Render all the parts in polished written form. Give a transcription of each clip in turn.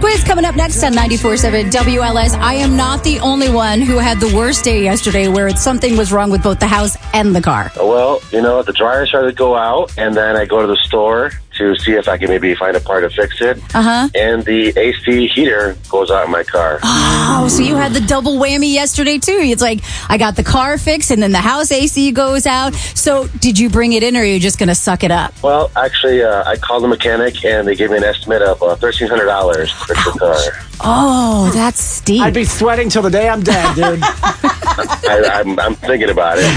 Quiz coming up next on 94.7 WLS. I am not the only one who had the worst day yesterday where something was wrong with both the house and the car. Well, the dryer started to go out, and then I go to the store to see if I can maybe find a part to fix it. And the AC heater goes out in my car. Oh, so you had the double whammy yesterday, too. It's like, I got the car fixed, and then the house AC goes out. So did you bring it in, or are you just going to suck it up? Well, actually, I called the mechanic, and they gave me an estimate of $1,300 to fix the car. Oh, that's steep. I'd be sweating till the day I'm dead, dude. I'm thinking about it.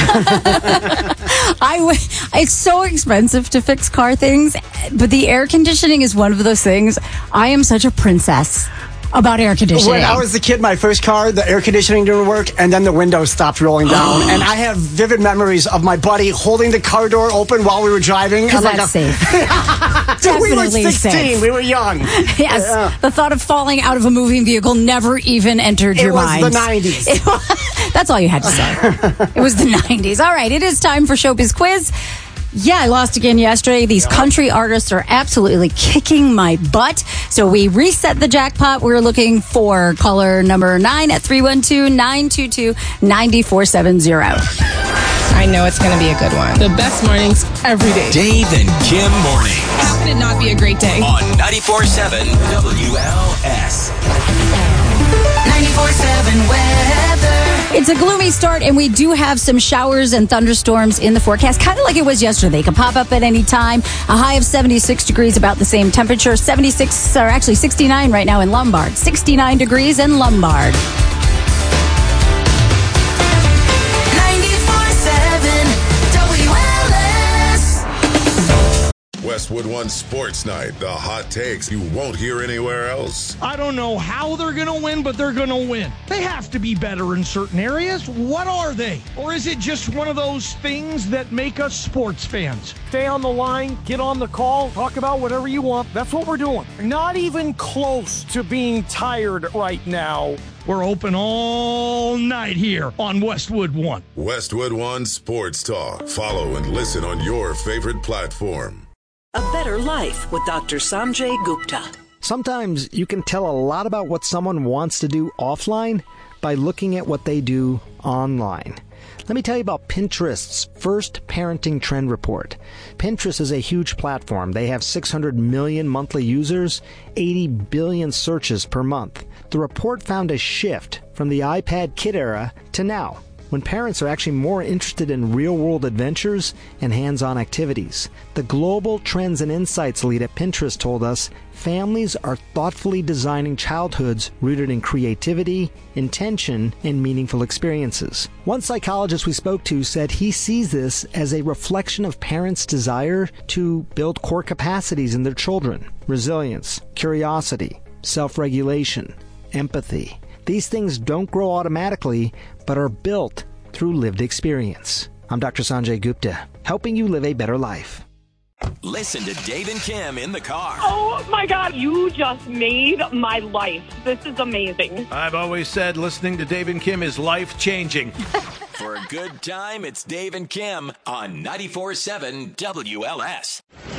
It's so expensive to fix car things, but the air conditioning is one of those things. I am such a princess about air conditioning. When I was a kid, my first car, the air conditioning didn't work, and then the windows stopped rolling down. And I have vivid memories of my buddy holding the car door open while we were driving. Because that's safe. Dude, we were 16. Safe. We were young. Yes. The thought of falling out of a moving vehicle never even entered your mind. It was the 90s. That's all you had to say. It was the 90s. All right, it is time for Showbiz Quiz. Yeah, I lost again yesterday. These country artists are absolutely kicking my butt. So we reset the jackpot. We're looking for caller number 9 at 312-922-9470. I know it's going to be a good one. The best mornings every day. Dave and Kim mornings. How could it not be a great day? On 94.7 WLS. 94.7 weather. It's a gloomy start, and we do have some showers and thunderstorms in the forecast, kind of like it was yesterday. They can pop up at any time. A high of 76 degrees, about the same temperature. 69 right now in Lombard. 69 degrees in Lombard. 94.7 WLS. Westwood One Sports Night. The hot takes you won't hear anywhere else. I don't know how they're going to win, but they're going to win. They have to be better in certain areas. What are they? Or is it just one of those things that make us sports fans? Stay on the line, get on the call, talk about whatever you want. That's what we're doing. Not even close to being tired right now. We're open all night here on Westwood One. Westwood One Sports Talk. Follow and listen on your favorite platform. A Better Life with Dr. Sanjay Gupta. Sometimes you can tell a lot about what someone wants to do offline by looking at what they do online. Let me tell you about Pinterest's first parenting trend report. Pinterest is a huge platform. They have 600 million monthly users, 80 billion searches per month. The report found a shift from the iPad kid era to now, when parents are actually more interested in real-world adventures and hands-on activities. The Global Trends and Insights lead at Pinterest told us families are thoughtfully designing childhoods rooted in creativity, intention, and meaningful experiences. One psychologist we spoke to said he sees this as a reflection of parents' desire to build core capacities in their children: resilience, curiosity, self-regulation, empathy. These things don't grow automatically, but are built through lived experience. I'm Dr. Sanjay Gupta, helping you live a better life. Listen to Dave and Kim in the car. Oh my God, you just made my life. This is amazing. I've always said listening to Dave and Kim is life-changing. For a good time, it's Dave and Kim on 94.7 WLS.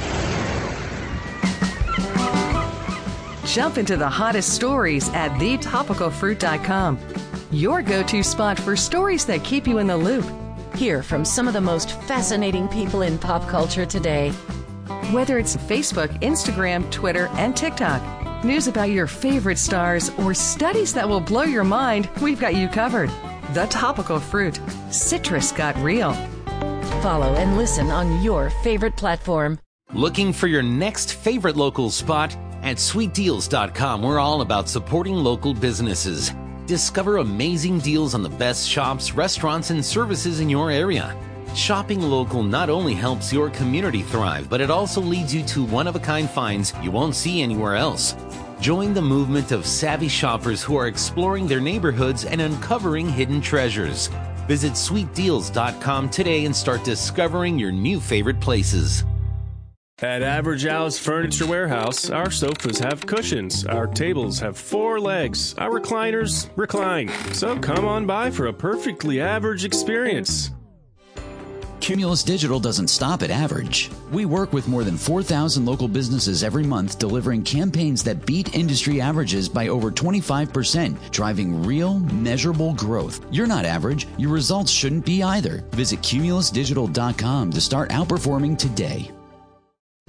Jump into the hottest stories at thetopicalfruit.com. Your go-to spot for stories that keep you in the loop. Hear from some of the most fascinating people in pop culture today. Whether it's Facebook, Instagram, Twitter, and TikTok, news about your favorite stars, or studies that will blow your mind, we've got you covered. The Topical Fruit. Citrus got real. Follow and listen on your favorite platform. Looking for your next favorite local spot? At sweetdeals.com, we're all about supporting local businesses. Discover amazing deals on the best shops, restaurants, and services in your area. Shopping local not only helps your community thrive, but it also leads you to one-of-a-kind finds you won't see anywhere else. Join the movement of savvy shoppers who are exploring their neighborhoods and uncovering hidden treasures. Visit sweetdeals.com today and start discovering your new favorite places. At Average Al's Furniture Warehouse, our sofas have cushions, our tables have 4 legs, our recliners recline. So come on by for a perfectly average experience. Cumulus Digital doesn't stop at average. We work with more than 4,000 local businesses every month, delivering campaigns that beat industry averages by over 25%, driving real, measurable growth. You're not average. Your results shouldn't be either. Visit cumulusdigital.com to start outperforming today.